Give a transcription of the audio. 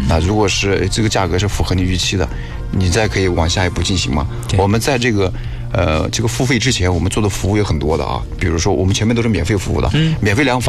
那如果是这个价格是符合你预期的，你再可以往下一步进行嘛。我们在这个付费之前，我们做的服务有很多的啊，比如说我们前面都是免费服务的，免费量